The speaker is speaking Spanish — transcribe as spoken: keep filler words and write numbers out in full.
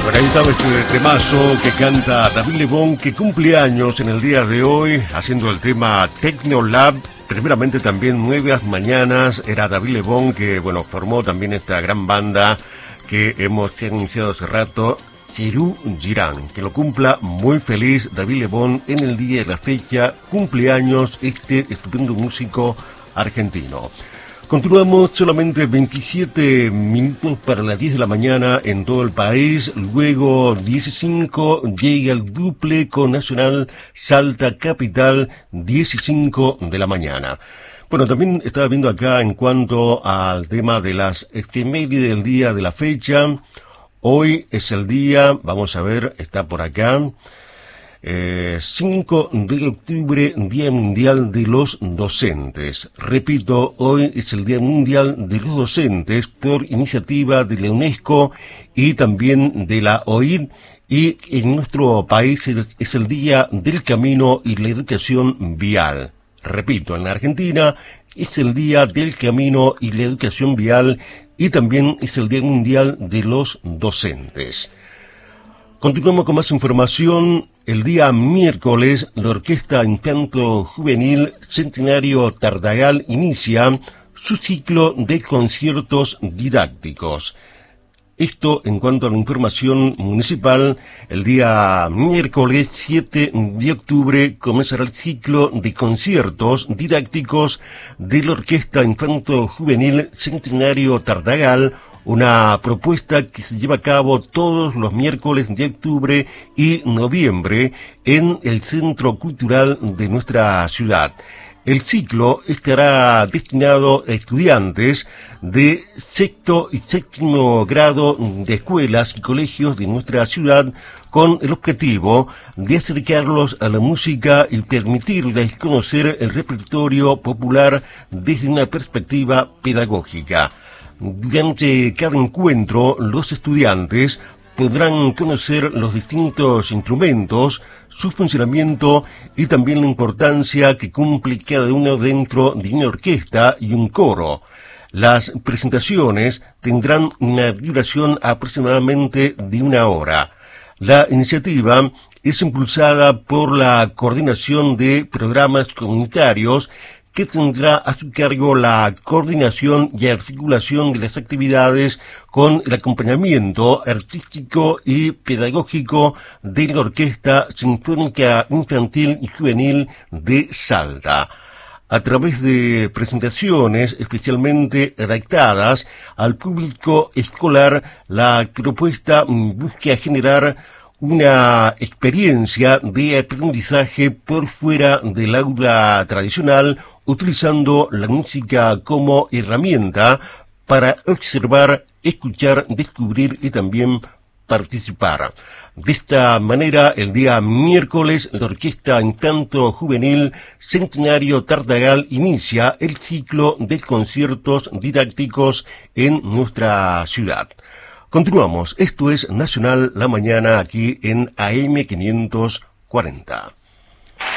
Bueno, ahí estaba este temazo que canta David Lebón, que cumple años en el día de hoy, haciendo el tema Tecnolab. Primeramente también Nuevas Mañanas, era David Lebón que, bueno, formó también esta gran banda que hemos iniciado hace rato, Cirú Girán. Que lo cumpla muy feliz David Lebón en el día de la fecha, cumpleaños este estupendo músico argentino. Continuamos, solamente veintisiete minutos para las diez de la mañana en todo el país. Luego diez y cinco llega el duple con Nacional Salta Capital, diez y cinco de la mañana. Bueno, también estaba viendo acá en cuanto al tema de las efemérides del día de la fecha. Hoy es el día, vamos a ver, está por acá. Eh, cinco de octubre, Día Mundial de los Docentes. Repito, hoy es el Día Mundial de los Docentes por iniciativa de la UNESCO y también de la O I D, y en nuestro país es, es el Día del Camino y la Educación Vial. Repito, en la Argentina es el Día del Camino y la Educación Vial y también es el Día Mundial de los Docentes. Continuamos con más información. El día miércoles, la Orquesta Encanto Juvenil Centenario Tartagal inicia su ciclo de conciertos didácticos. Esto en cuanto a la información municipal. El día miércoles siete de octubre comenzará el ciclo de conciertos didácticos de la Orquesta Infanto Juvenil Centenario Tartagal, una propuesta que se lleva a cabo todos los miércoles de octubre y noviembre en el Centro Cultural de nuestra ciudad. El ciclo estará destinado a estudiantes de sexto y séptimo grado de escuelas y colegios de nuestra ciudad, con el objetivo de acercarlos a la música y permitirles conocer el repertorio popular desde una perspectiva pedagógica. Durante cada encuentro, los estudiantes podrán conocer los distintos instrumentos, su funcionamiento y también la importancia que cumple cada uno dentro de una orquesta y un coro. Las presentaciones tendrán una duración aproximadamente de una hora. La iniciativa es impulsada por la Coordinación de Programas Comunitarios, que tendrá a su cargo la coordinación y articulación de las actividades con el acompañamiento artístico y pedagógico de la Orquesta Sinfónica Infantil y Juvenil de Salta. A través de presentaciones especialmente adaptadas al público escolar, la propuesta busca generar una experiencia de aprendizaje por fuera del aula tradicional, utilizando la música como herramienta para observar, escuchar, descubrir y también participar. De esta manera, el día miércoles, la Orquesta Encanto Juvenil Centenario Tartagal inicia el ciclo de conciertos didácticos en nuestra ciudad. Continuamos, esto es Nacional La Mañana aquí en A M quinientos cuarenta.